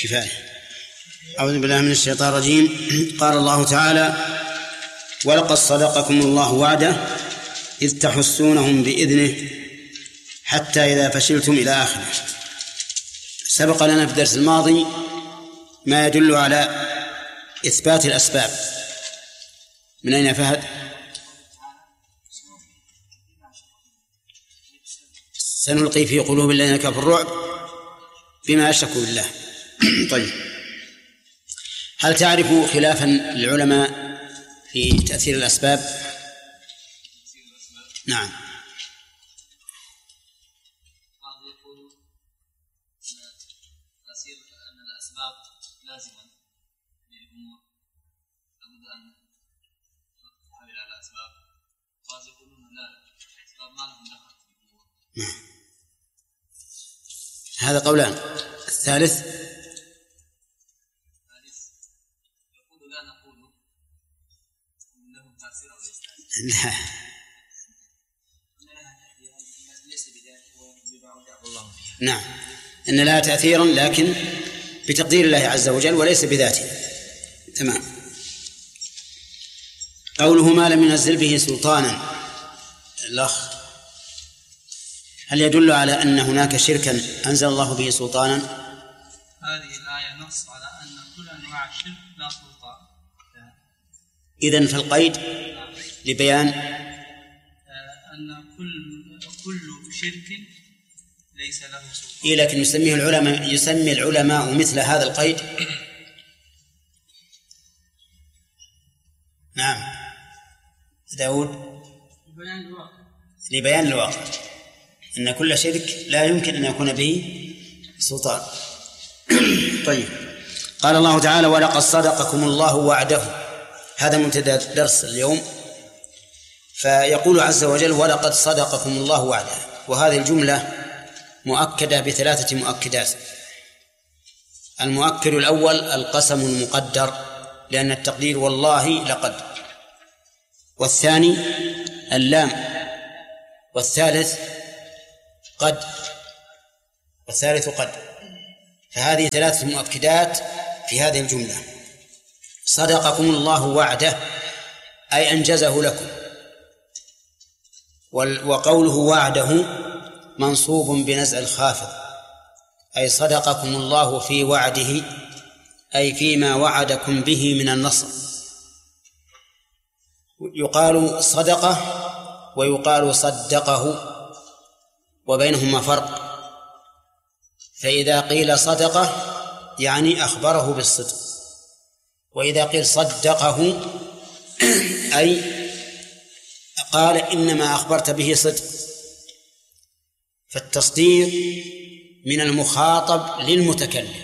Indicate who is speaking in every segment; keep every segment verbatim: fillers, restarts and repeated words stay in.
Speaker 1: كفاية. أعوذ بالله من الشيطان الرجيم. قال الله تعالى: ولقد صدقكم الله وعده إذ تحسونهم بإذنه حتى إذا فشلتم إلى آخره. سبق لنا في الدرس الماضي ما يدل على إثبات الأسباب. من أين فهد؟ سنلقي في قلوب الذين كفروا الرعب بما أشركوا بالله. طيب، هل تعرف خلافا للعلماء في تأثير الأسباب؟ نعم.
Speaker 2: تأثير أن الأسباب لازمة للأمور لابد أن تحمل على الأسباب، بعض يقولون لا، الأسباب ما لهم دخل في الأمور.
Speaker 1: نعم، هذا قولان. الثالث
Speaker 2: الثالث يقول لا نقول لهم تأثير أو
Speaker 1: لا
Speaker 2: ليس بذلك ويبعد الله فيها.
Speaker 1: نعم، إن لها تأثيرا لكن بتقدير الله عز وجل وليس بذاته. تمام. قوله ما لم ينزل به سلطانا، الأخ، هل يدل على أن هناك شركا أنزل الله به سلطانا؟
Speaker 2: هذه الآية نص على أن كل أنواع الشرك لا سلطان.
Speaker 1: إذن فالقيد لبيان
Speaker 2: أن كل كل شرك ليس له سلطان.
Speaker 1: إيه، لكن يسميه العلماء يسمي العلماء مثل هذا القيد. نعم داود.
Speaker 2: لبيان الواقع.
Speaker 1: لبيان الواقع أن كل شرك لا يمكن أن يكون به سلطان. طيب، قال الله تعالى: ولقد صدقكم الله وعده. هذا مبتدأ درس اليوم. فيقول عز وجل: ولقد صدقكم الله وعده، وهذه الجملة مؤكدة بثلاثة مؤكدات. المؤكد الأول القسم المقدر، لأن التقدير والله لقد. والثاني اللام. والثالث قد. والثالث قد. فهذه ثلاثة مؤكدات في هذه الجملة. صدقكم الله وعده أي أنجزه لكم. وقوله وعده منصوب بنزع الخافض، أي صدقكم الله في وعده، أي فيما وعدكم به من النصر. يقال صدقه ويقال صدقه، وبينهما فرق. فإذا قيل صدقه يعني أخبره بالصدق، وإذا قيل صدقه أي قال إنما أخبرت به صدق. فالتصديق من المخاطب للمتكلم،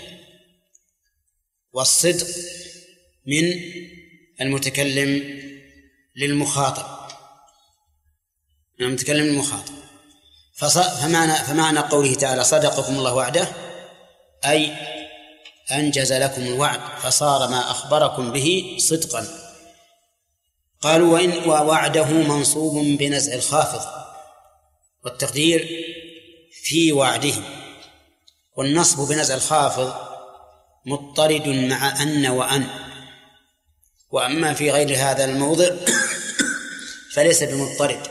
Speaker 1: والصدق من المتكلم للمخاطب، من المتكلم للمخاطب. فمعنى, فمعنى قوله تعالى: صدقكم الله وعده أي أنجز لكم الوعد، فصار ما أخبركم به صدقا. قالوا: وإن ووعده منصوب بنزع الخافض، والتقدير في وعده. والنصب بنزع الخافض مضطرد مع أن وأن، وأما في غير هذا الموضع فليس بمضطرد.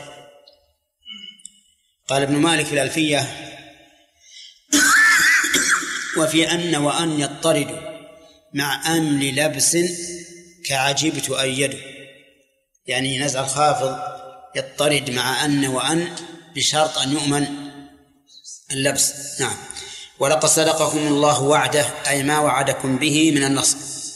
Speaker 1: قال ابن مالك في الألفية: وفي أن وأن يضطرد مع أمل لبس كعجبت أيده. يعني نزع الخافض يضطرد مع أن وأن بشرط أن يؤمن اللبس. نعم. ولقد صدقكم الله وعده أي ما وعدكم به من النصر.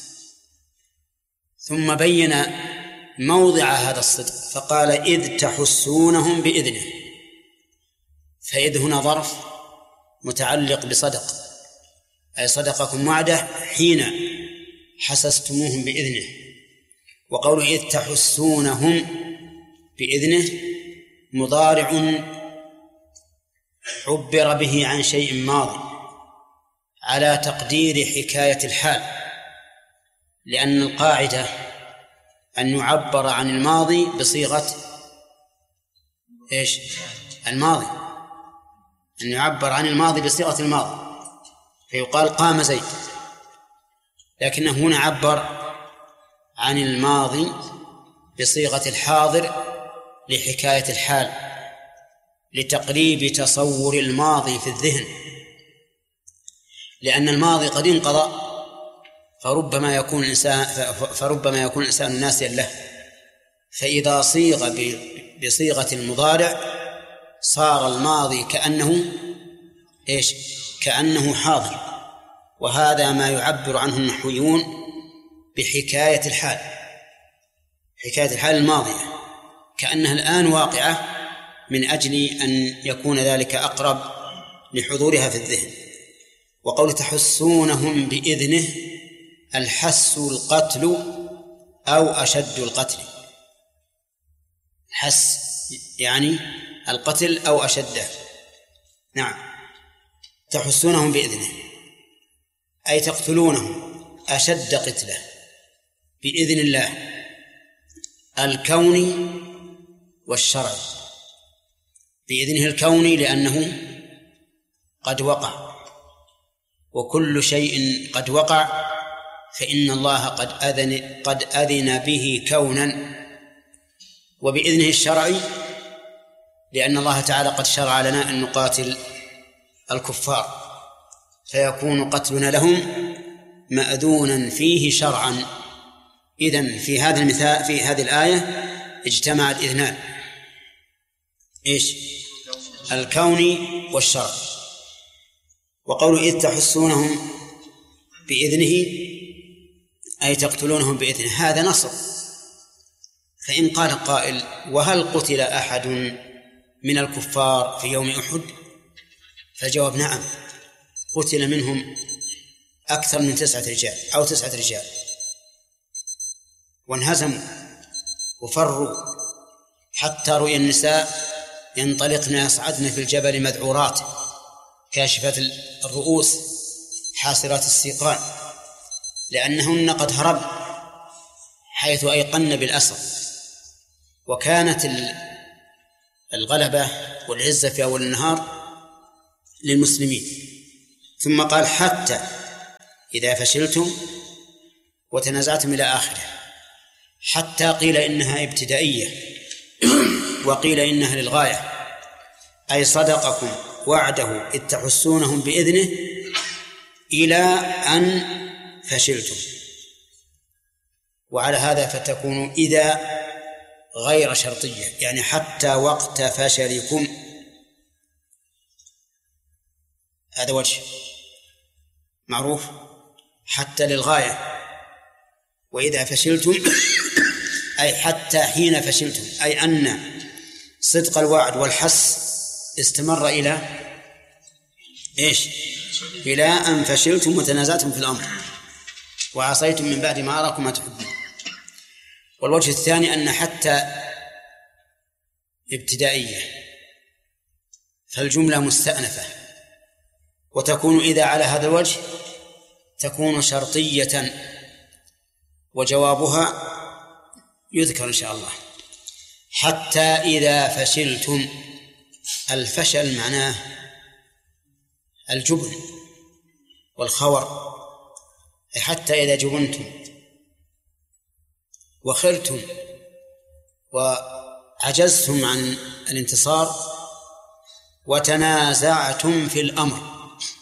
Speaker 1: ثم بين موضع هذا الصدق فقال: إذ تحسونهم بإذنه. فإذ هنا ظرف متعلق بصدق، أي صدقكم وعده حين حسستموهم بإذنه. وقوله إذ تحسونهم بإذنه مضارع عبر به عن شيء ماضي على تقدير حكاية الحال، لأن القاعدة أن يعبر عن الماضي بصيغة إيش؟ الماضي، أن يعبر عن الماضي بصيغة الماضي، فيقال قام زيد لكنه هنا عبر عن الماضي بصيغة الحاضر لحكاية الحال، لتقريب تصور الماضي في الذهن، لأن الماضي قد انقضى، فربما يكون الإنسان فربما يكون الإنسان ناسيا له، فإذا صيغ بصيغة المضارع صار الماضي كأنه إيش؟ كأنه حاضر، وهذا ما يعبر عنه النحويون بحكاية الحال، حكاية الحال الماضية كأنها الآن واقعة، من أجل أن يكون ذلك أقرب لحضورها في الذهن. وقول تحسونهم بإذنه، الحس القتل أو أشد القتل، حس يعني القتل أو أشده. نعم، تحسونهم بإذنه أي تقتلونهم أشد قتله بإذن الله الكوني والشرعي. بإذنه الكوني لأنه قد وقع، وكل شيء قد وقع فإن الله قد أذن, قد أذن به كونا. وبإذنه الشرعي لأن الله تعالى قد شرع لنا أن نقاتل الكفار، فيكون قتلنا لهم مأذونا فيه شرعا. إذن في هذا المثال في هذه الآية اجتمع الإذنان، إيش؟ الكوني والشرع. وقولوا إذ تحسونهم بإذنه أي تقتلونهم بإذنه، هذا نصر. فإن قال قائل وهل قتل أحد من الكفار في يوم أحد؟ فالجواب نعم، قتل منهم أكثر من تسعة رجال أو تسعة رجال، وانهزموا وفروا حتى رؤي النساء ينطلقن يصعدن في الجبل مذعورات كاشفات الرؤوس حاسرات السيقان، لأنهن قد هرب حيث أيقن بالأسر. وكانت الغلبة والعزة في أول النهار للمسلمين. ثم قال حتى إذا فشلتم وتنازعتم إلى آخره. حتى قيل إنها ابتدائية وقيل إنها للغاية، أي صدقكم وعده إذ تحسونهم بإذنه إلى أن فشلتم. وعلى هذا فتكون إذا غير شرطية، يعني حتى وقت فشلكم، هذا وجه معروف. حتى للغاية، وإذا فشلتم أي حتى حين فشلتم، أي أن صدق الوعد والحس استمر إلى إيش؟ إلى أن فشلتم وتنازعتم في الأمر وعصيتم من بعد ما أراكم ما تحبون. والوجه الثاني أن حتى ابتدائية، فالجملة مستأنفة، وتكون إذا على هذا الوجه تكون شرطية، وجوابها يذكر إن شاء الله. حتى إذا فشلتم، الفشل معناه الجبن والخور، حتى إذا جبنتم وخرتم وعجزتم عن الانتصار وتنازعتم في الأمر.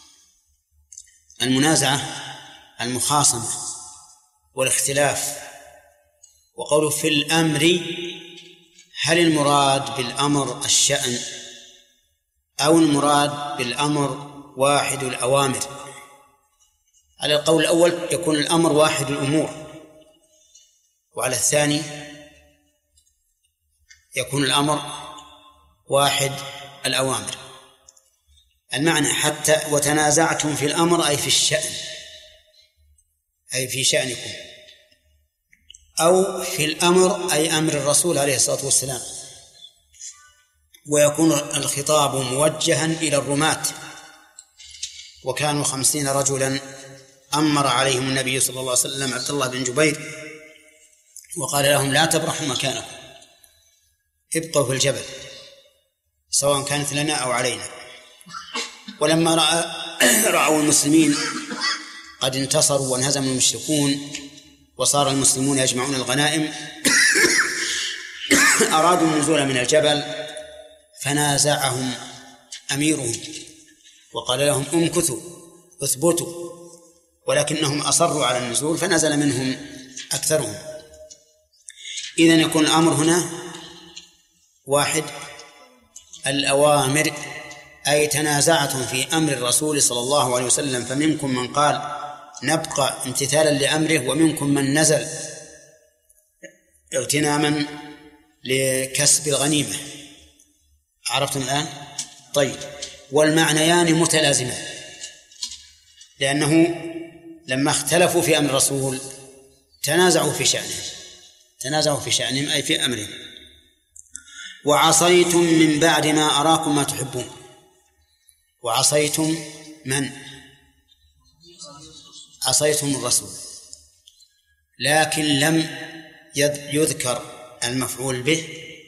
Speaker 1: المنازعة المخاصمة والاختلاف. وقوله في الأمر، هل المراد بالأمر الشأن أو المراد بالأمر واحد الأوامر؟ على القول الأول يكون الأمر واحد الأمور، وعلى الثاني يكون الأمر واحد الأوامر. المعنى حتى وتنازعتم في الأمر أي في الشأن، أي في شأنكم، أو في الأمر أي أمر الرسول عليه الصلاة والسلام. ويكون الخطاب موجها إلى الرماة، وكانوا خمسين رجلا أمر عليهم النبي صلى الله عليه وسلم عبد الله بن جبير وقال لهم لا تبرحوا مكانكم، ابقوا في الجبل سواء كانت لنا أو علينا. ولما رأى رأوا المسلمين قد انتصروا وانهزم المشركون وصار المسلمون يجمعون الغنائم أرادوا النزول من الجبل، فنازعهم أميرهم وقال لهم امكثوا اثبتوا، ولكنهم أصروا على النزول فنزل منهم أكثرهم. إذن يكون الأمر هنا واحد، الأوامر، أي تنازعتم في أمر الرسول صلى الله عليه وسلم، فمنكم من قال نبقى امتثالا لأمره، ومنكم من نزل اغتناما لكسب الغنيمة. عرفتم الآن؟ طيب، والمعنيان متلازمان، لأنه لما اختلفوا في أمر الرسول تنازعوا في شأنه تنازعوا في شأنهم أي في أمرهم. وعصيتم من بعد ما أراكم ما تحبون. وعصيتم من؟ عصيتم الرسول، لكن لم يذكر المفعول به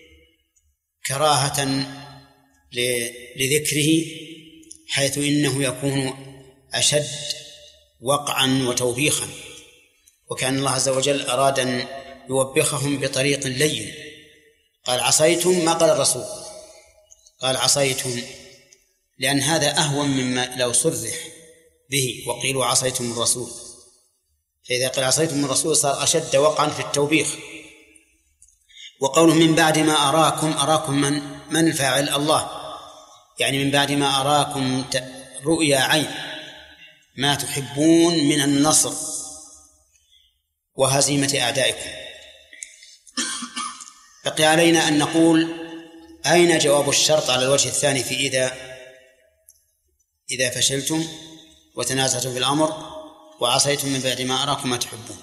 Speaker 1: كراهة لذكره، حيث إنه يكون أشد وقعا وتوبيخا، وكان الله عز وجل أراد أن يوبخهم بطريق لين. قال عصيتم، ما قال الرسول، قال عصيتم، لأن هذا أهون مما لو صرح به وقيلوا عصيتم الرسول، فإذا قال عصيتم الرسول صار أشد وقعا في التوبيخ. وقوله من بعد ما أراكم، أراكم من من الفاعل؟ الله، يعني من بعد ما أراكم رؤيا عين ما تحبون من النصر وهزيمة أعدائكم. بقي علينا أن نقول أين جواب الشرط على الوجه الثاني في إذا إذا فشلتم وتنازعتم في الأمر وعصيتم من بعد ما أراكم ما تحبون.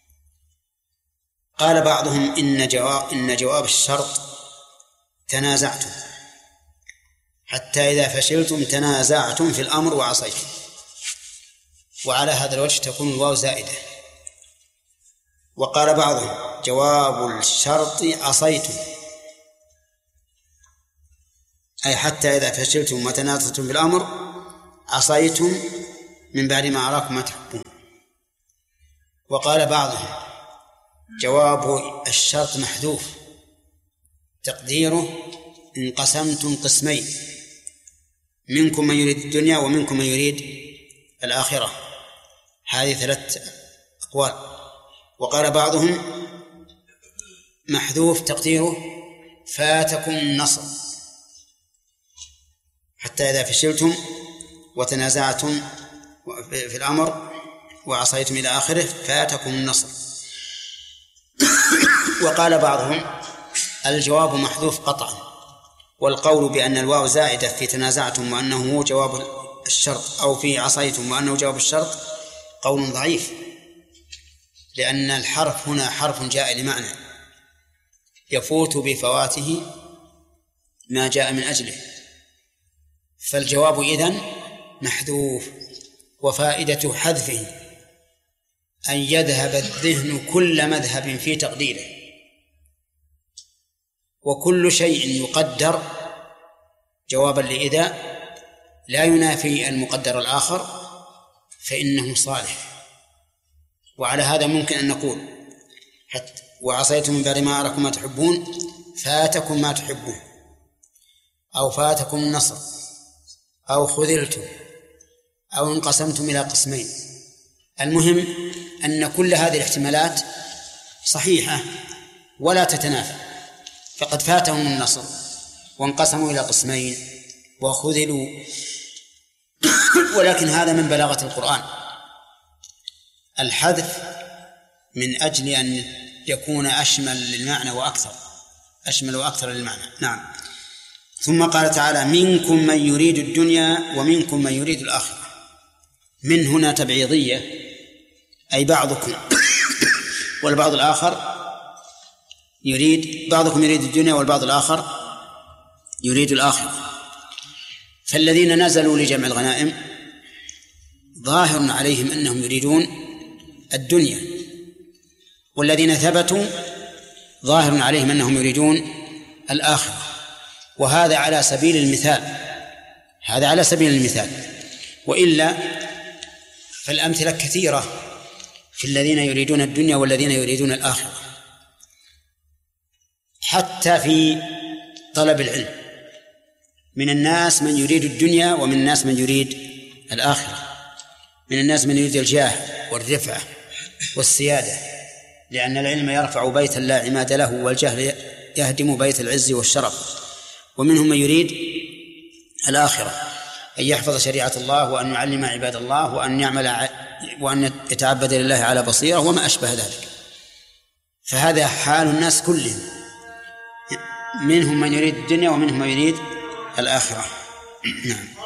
Speaker 1: قال بعضهم إن جواب, إن جواب الشرط تنازعتم، حتى إذا فشلتم تنازعتم في الأمر وعصيتم، وعلى هذا الوجه تكون الواو زائدة. وقال بعضهم جواب الشرط عصيتم، أي حتى إذا فشلتم وتنازعتم في الأمر عصيتم من بعد ما أراكم ما تحبون. وقال بعضهم جواب الشرط محذوف، تقديره إن قسمتم قسمين، منكم من يريد الدنيا ومنكم من يريد الآخرة. هذه ثلاث أقوال. وقال بعضهم محذوف تقديره فاتكم النصر، حتى إذا فشلتم وتنازعتم في الأمر وعصيتم إلى آخره فاتكم النصر. وقال بعضهم الجواب محذوف قطعا، والقول بأن الواو زائدة في تنازعتم وأنه هو جواب الشرط، أو في عصيتم وأنه جواب الشرط، قول ضعيف، لأن الحرف هنا حرف جاء لمعنى يفوت بفواته ما جاء من أجله، فالجواب إذن محذوف. وفائدة حذفه أن يذهب الذهن كل مذهب في تقديره، وكل شيء يقدر جوابا لإذا لا ينافي المقدر الآخر فإنه صالح. وعلى هذا ممكن أن نقول حتى وعصيتم من بعد ما أراكم ما تحبون فاتكم ما تحبون، أو فاتكم النصر، أو خذلتم، أو انقسمتم إلى قسمين. المهم أن كل هذه الاحتمالات صحيحة ولا تتنافى، فقد فاتهم النصر وانقسموا إلى قسمين وخذلوا. ولكن هذا من بلاغة القرآن، الحذف من أجل أن يكون أشمل للمعنى وأكثر أشمل وأكثر للمعنى. نعم. ثم قال تعالى منكم من يريد الدنيا ومنكم من يريد الآخرة. من هنا تبعيضية، أي بعضكم والبعض الآخر يريد، بعضكم يريد الدنيا والبعض الآخر يريد الآخرة. فالذين نزلوا لجمع الغنائم ظاهر عليهم أنهم يريدون الدنيا، والذين ثبتوا ظاهر عليهم أنهم يريدون الآخرة. وهذا على سبيل المثال هذا على سبيل المثال وإلا فالأمثلة كثيرة في الذين يريدون الدنيا والذين يريدون الآخرة، حتى في طلب العلم من الناس من يريد الدنيا ومن الناس من يريد الآخرة. من الناس من يريد الجاه والرفعة والسيادة، لأن العلم يرفع بيتا لا عماد له، والجهل يهدم بيت العز والشرف. ومنهم من يريد الآخرة، أن يحفظ شريعة الله، وأن يعلم عباد الله، وأن يعمل وأن يتعبد لله على بصيرة وما أشبه ذلك. فهذا حال الناس كلهم، منهم من يريد الدنيا ومنهم من يريد الآخرة. نعم.